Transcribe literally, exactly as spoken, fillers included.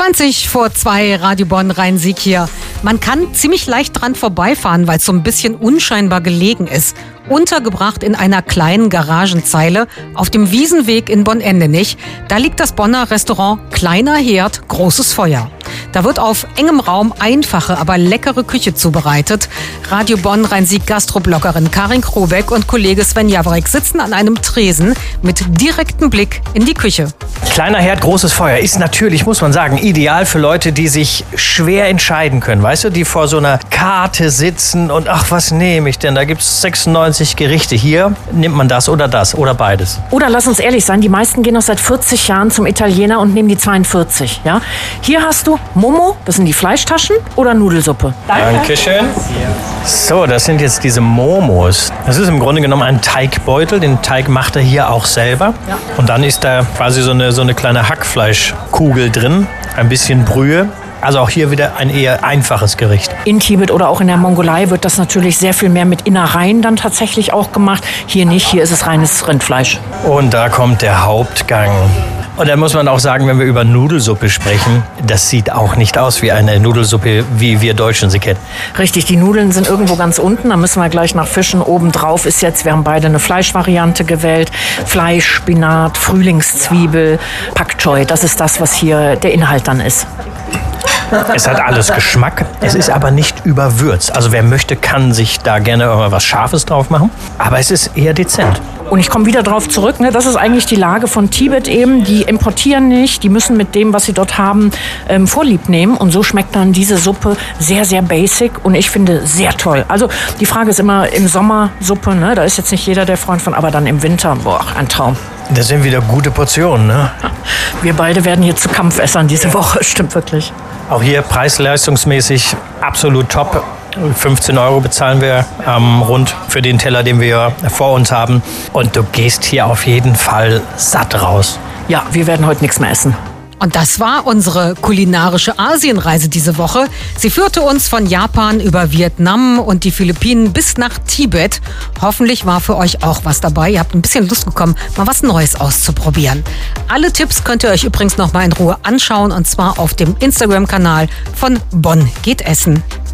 zwanzig vor zwei, Radio Bonn, Rhein-Sieg hier. Man kann ziemlich leicht dran vorbeifahren, weil es so ein bisschen unscheinbar gelegen ist. Untergebracht in einer kleinen Garagenzeile auf dem Wiesenweg in Bonn-Endenich. Da liegt das Bonner Restaurant Kleiner Herd, großes Feuer. Da wird auf engem Raum einfache, aber leckere Küche zubereitet. Radio Bonn, Rhein-Sieg Gastrobloggerin Karin Krobeck und Kollege Sven Jawrek sitzen an einem Tresen mit direktem Blick in die Küche. Kleiner Herd, großes Feuer ist natürlich, muss man sagen, ideal für Leute, die sich schwer entscheiden können. Weißt du, die vor so einer Karte sitzen und ach, was nehme ich denn? Da gibt es sechsundneunzig Gerichte. Hier nimmt man das oder das oder beides. Oder lass uns ehrlich sein, die meisten gehen noch seit vierzig Jahren zum Italiener und nehmen die zweiundvierzig. Ja? Hier hast du Momo, das sind die Fleischtaschen, oder Nudelsuppe. Dankeschön. So, das sind jetzt diese Momos. Das ist im Grunde genommen ein Teigbeutel. Den Teig macht er hier auch selber. Ja. Und dann ist da quasi so eine, so eine kleine Hackfleischkugel drin. Ein bisschen Brühe. Also auch hier wieder ein eher einfaches Gericht. In Tibet oder auch in der Mongolei wird das natürlich sehr viel mehr mit Innereien dann tatsächlich auch gemacht. Hier nicht, hier ist es reines Rindfleisch. Und da kommt der Hauptgang. Und dann muss man auch sagen, wenn wir über Nudelsuppe sprechen, das sieht auch nicht aus wie eine Nudelsuppe, wie wir Deutschen sie kennen. Richtig, die Nudeln sind irgendwo ganz unten, da müssen wir gleich nach fischen. Obendrauf ist jetzt, wir haben beide eine Fleischvariante gewählt. Fleisch, Spinat, Frühlingszwiebel, Pak Choi, das ist das, was hier der Inhalt dann ist. Es hat alles Geschmack, es ist aber nicht überwürzt. Also wer möchte, kann sich da gerne mal was Scharfes drauf machen. Aber es ist eher dezent. Und ich komme wieder drauf zurück, ne? Das ist eigentlich die Lage von Tibet eben. Die importieren nicht, die müssen mit dem, was sie dort haben, ähm, Vorlieb nehmen. Und so schmeckt dann diese Suppe sehr, sehr basic und ich finde sehr toll. Also die Frage ist immer im Sommer Suppe, ne? Da ist jetzt nicht jeder der Freund von, aber dann im Winter, boah, ein Traum. Das sind wieder gute Portionen, ne? Wir beide werden hier zu Kampfessern diese Woche, stimmt wirklich. Auch hier preis-leistungsmäßig absolut top. fünfzehn Euro bezahlen wir ähm, rund für den Teller, den wir vor uns haben. Und du gehst hier auf jeden Fall satt raus. Ja, wir werden heute nichts mehr essen. Und das war unsere kulinarische Asienreise diese Woche. Sie führte uns von Japan über Vietnam und die Philippinen bis nach Tibet. Hoffentlich war für euch auch was dabei. Ihr habt ein bisschen Lust bekommen, mal was Neues auszuprobieren. Alle Tipps könnt ihr euch übrigens noch mal in Ruhe anschauen und zwar auf dem Instagram-Kanal von Bonn geht Essen.